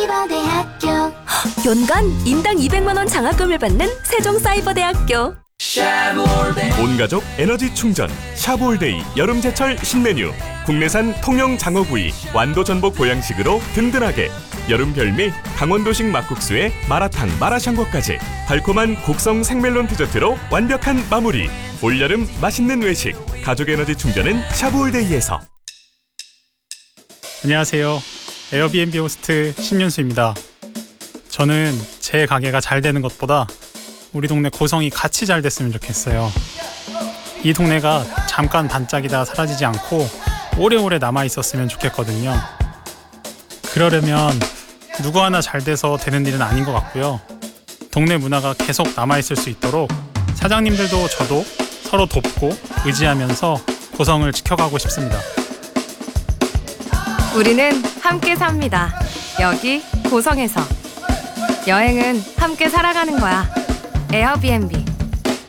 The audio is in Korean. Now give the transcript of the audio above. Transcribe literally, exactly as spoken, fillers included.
사이버대학교 연간 인당 이백만 원 장학금을 받는 세종사이버대학교. 온가족 에너지 충전 샤브올데이 여름제철 신메뉴. 국내산 통영 장어구이 완도 전복 보양식으로 든든하게. 여름 별미 강원도식 막국수에 마라탕 마라샹궈까지 달콤한 곡성 생멜론 디저트로 완벽한 마무리. 올여름 맛있는 외식 가족 에너지 충전은 샤브올데이에서. 안녕하세요. 에어비앤비 호스트 신윤수입니다. 저는 제 가게가 잘 되는 것보다 우리 동네 고성이 같이 잘 됐으면 좋겠어요. 이 동네가 잠깐 반짝이다 사라지지 않고 오래오래 남아 있었으면 좋겠거든요. 그러려면 누구 하나 잘 돼서 되는 일은 아닌 것 같고요. 동네 문화가 계속 남아 있을 수 있도록 사장님들도 저도 서로 돕고 의지하면서 고성을 지켜가고 싶습니다. 우리는 함께 삽니다. 여기 고성에서. 여행은 함께 살아가는 거야. 에어비앤비.